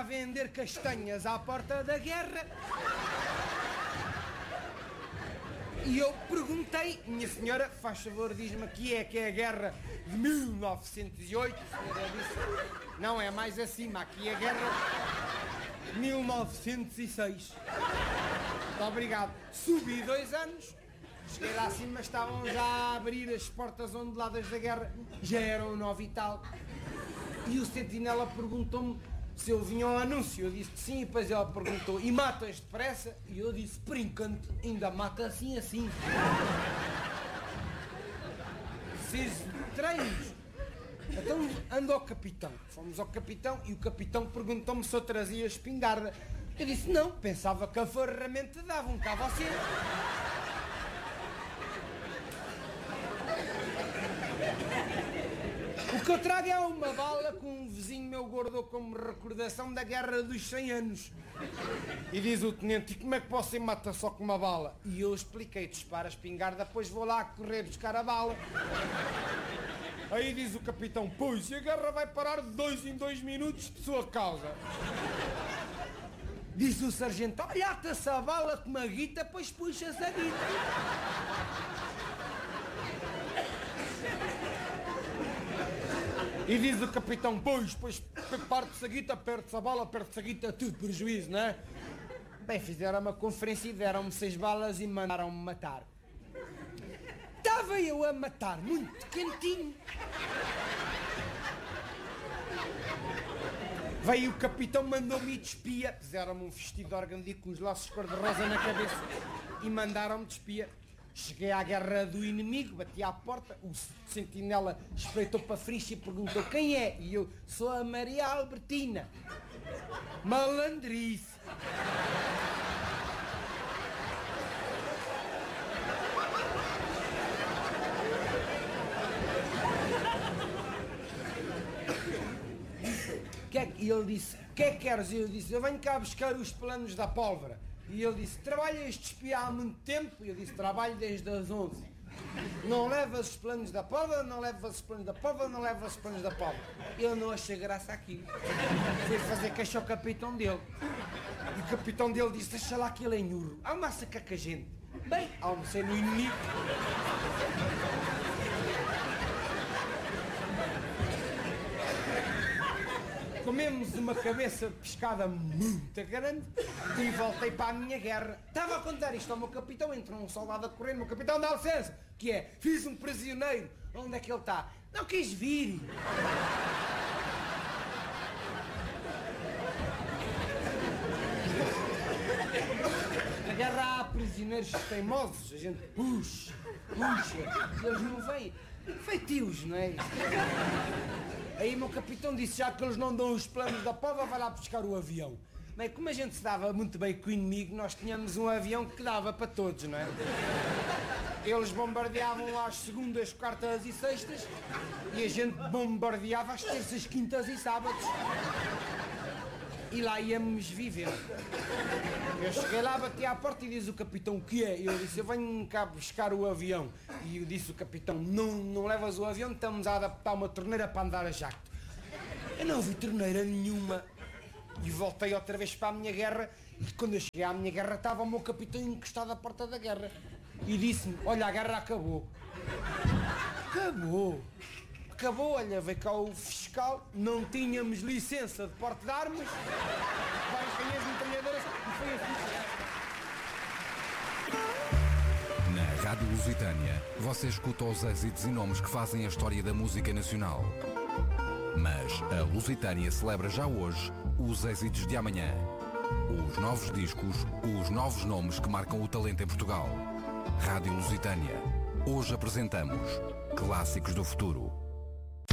vender castanhas à porta da guerra. E eu perguntei, minha senhora, faz favor, diz-me que é a guerra de 1908. A senhora disse, não, é mais acima, aqui é a guerra de 1906. Muito obrigado. Subi 2 anos, cheguei lá acima, estavam já a abrir as portas onduladas da guerra, já eram 9 e tal. E o sentinela perguntou-me se eu vinha ao anúncio. Eu disse que sim, e depois ela perguntou, e matas depressa? E eu disse, por enquanto, ainda mata assim. Preciso de treinos. Então ando ao capitão. Fomos ao capitão e o capitão perguntou-me se eu trazia espingarda. Eu disse, não, pensava que a ferramenta dava cá você. O que eu trago é uma bala que um vizinho meu guardou como recordação da Guerra dos 100 anos. E diz o tenente, e como é que você mata só com uma bala? E eu expliquei, dispara a espingarda, depois vou lá correr buscar a bala. Aí diz o capitão, pois, e a guerra vai parar de 2 em 2 minutos de sua causa. Diz o sargento, olha, ata-se a bala com uma guita, pois puxa-se a guita. E diz o capitão, pois parte-se a guita, perde-se a bala, perde-se a guita, tudo prejuízo, não é? Bem, fizeram uma conferência e deram-me 6 balas e mandaram-me matar. Estava eu a matar, muito quentinho. Veio o capitão, mandou-me ir de espia. Fizeram-me um vestido de organdi com os laços cor-de-rosa na cabeça e mandaram-me de espia. Cheguei à guerra do inimigo, bati à porta, o sentinela espreitou para a frixa e perguntou quem é? E eu, sou a Maria Albertina. Malandrice. E ele disse, o que é que queres? E eu disse, eu venho cá buscar os planos da pólvora. E ele disse, trabalha este espia há muito tempo? E eu disse, trabalho desde as 11. Não levas os planos da pólvora, não levas os planos da pólvora, não levas os planos da pólvora. Eu não achei graça aqui. Fui fazer queixa ao capitão dele. E o capitão dele disse, deixa lá que ele é nhurro. Almoça cá com a gente. Bem, almocei no inimigo. Comemos uma cabeça de pescada muito grande e voltei para a minha guerra. Estava a contar isto ao meu capitão, entrou um soldado a correr, meu capitão, dá licença, que é, fiz um prisioneiro. Onde é que ele está? Não quis vir. Na guerra há prisioneiros teimosos, a gente puxa, eles não vêm. Feitios, não é? Aí o meu capitão disse, já que eles não dão os planos da pólvora, vai lá buscar o avião. Bem, como a gente se dava muito bem com o inimigo, nós tínhamos um avião que dava para todos, não é? Eles bombardeavam lá às segundas, quartas e sextas e a gente bombardeava às terças, quintas e sábados. E lá íamos vivendo. Eu cheguei lá, bati à porta e diz o capitão, o que é? Eu disse, eu venho cá buscar o avião. E eu disse o capitão, não levas o avião, estamos a adaptar uma torneira para andar a jacto. Eu não vi torneira nenhuma. E voltei outra vez para a minha guerra. E quando eu cheguei à minha guerra, estava o meu capitão encostado à porta da guerra. E disse-me, olha, a guerra acabou. Acabou, olha, veio cá o fiscal, não tínhamos licença de porte de armas, várias canhões metralhadoras e foi assim. Na Rádio Lusitânia, você escuta os êxitos e nomes que fazem a história da música nacional. Mas a Lusitânia celebra já hoje os êxitos de amanhã. Os novos discos, os novos nomes que marcam o talento em Portugal. Rádio Lusitânia. Hoje apresentamos Clássicos do Futuro.